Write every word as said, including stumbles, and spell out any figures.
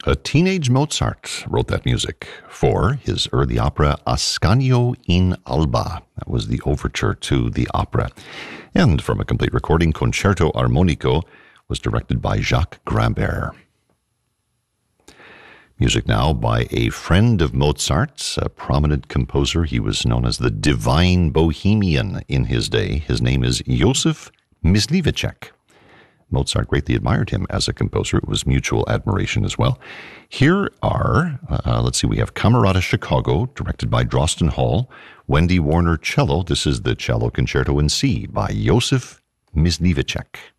A teenage Mozart wrote that music for his early opera Ascanio in Alba. That was the overture to the opera. And from a complete recording, Concerto Armonico was directed by Jacques Grambert. Music now by a friend of Mozart's, a prominent composer. He was known as the Divine Bohemian in his day. His name is Joseph Mysliveček. Mozart greatly admired him as a composer. It was mutual admiration as well. Here are, uh, let's see, we have Camerata Chicago, directed by Drosten Hall. Wendy Warner cello. This is the Cello Concerto in C by Joseph Mysliveček.